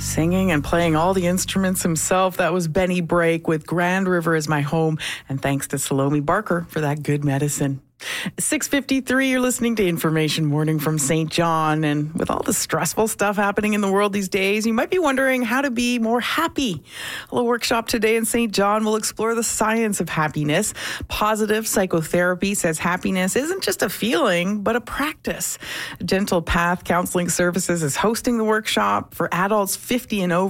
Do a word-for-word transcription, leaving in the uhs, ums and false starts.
Singing and playing all the instruments himself. That was Benny Brake with Grand River is My Home. And thanks to Salome Barker for that good medicine. six fifty-three, you're listening to Information Morning from Saint John. And with all the stressful stuff happening in the world these days, you might be wondering how to be more happy. A little workshop today in Saint John will explore the science of happiness. Positive psychotherapy says happiness isn't just a feeling, but a practice. Gentle Path Counseling Services is hosting the workshop for adults fifty and over.